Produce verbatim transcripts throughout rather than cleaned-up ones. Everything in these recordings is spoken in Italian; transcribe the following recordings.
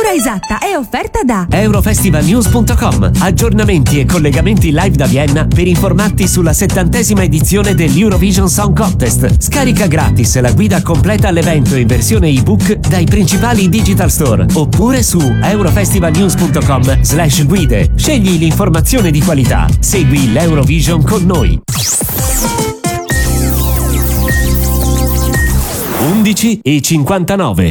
misura esatta è offerta da Eurofestivalnews punto com. Aggiornamenti e collegamenti live da Vienna per informarti sulla settantesima edizione dell'Eurovision Song Contest. Scarica gratis la guida completa all'evento in versione ebook dai principali digital store oppure su eurofestivalnews punto com slash guide. Scegli l'informazione di qualità. Segui l'Eurovision con noi. undici e cinquantanove.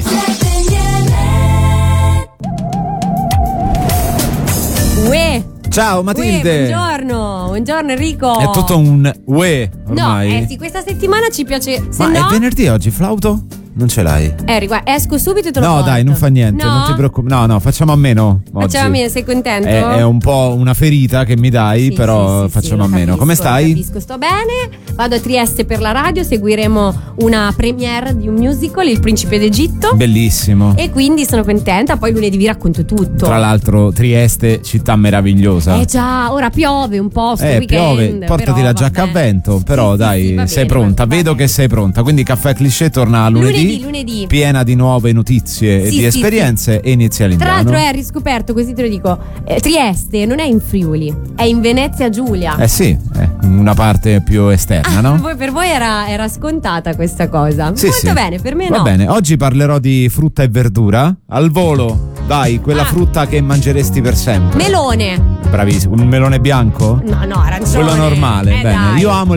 Uè. Ciao Matilde. Uè, buongiorno, buongiorno Enrico. È tutto un uè ormai. No, eh sì, questa settimana ci piace. Se Ma no, è venerdì oggi, flauto? Non ce l'hai? Eh, riguarda, esco subito e te lo No, porto. dai, non fa niente, No? non ti preoccupare. No, no, facciamo a meno. Oggi. Facciamo a meno, sei contento? È, è un po' una ferita che mi dai, Sì, però sì, sì, facciamo sì, a meno. capisco, Come stai? Capisco, sto bene. Vado a Trieste per la radio, seguiremo una premiere di un musical, Il Principe d'Egitto. Bellissimo. E quindi sono contenta, poi lunedì vi racconto tutto. Tra l'altro Trieste, città meravigliosa. Eh già, ora piove un po' sto Eh, weekend. piove, portati però, la giacca vabbè. a vento, però Sì, sì, dai, sì, va sei bene, pronta, va vedo bene. che sei pronta, quindi Caffè Cliché torna lunedì, Lunedì, lunedì. piena di nuove notizie e Sì, di sì, esperienze e inizia Tra l'indiano. l'altro hai riscoperto, così te lo dico, eh, Trieste non è in Friuli, è in Venezia Giulia. Eh sì, eh, una parte più esterna, Ah, no? voi- per voi era, era scontata questa cosa. Sì, Molto sì. bene, per me Va no. bene, oggi parlerò di frutta e verdura al volo. Dai, quella Ah. frutta che mangeresti per sempre. Melone. Bravissimo, un melone bianco? No, no, arancione. Quello normale, Eh, bene. dai. Io amo il